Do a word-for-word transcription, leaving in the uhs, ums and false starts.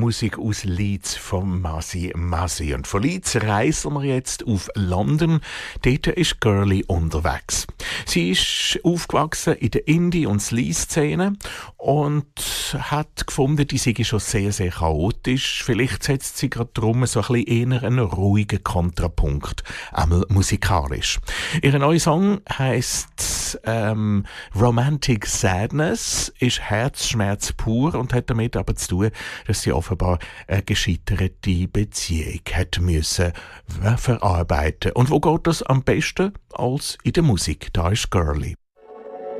Musik aus Leeds von Masi Masi. Und von Leeds reisen wir jetzt auf London. Dort ist Girlie unterwegs. Sie ist aufgewachsen in der Indie- und Sleaze-Szene und hat gefunden, die sei schon sehr, sehr chaotisch. Vielleicht setzt sie gerade drum so ein bisschen eher einen ruhigen Kontrapunkt, einmal musikalisch. Ihr neuer Song heisst ähm, Romantic Sadness, ist Herzschmerz pur und hat damit aber zu tun, dass sie offenbar eine gescheiterte Beziehung hat müssen äh, verarbeiten. Und wo geht das am besten als in der Musik? Da ist Girlie.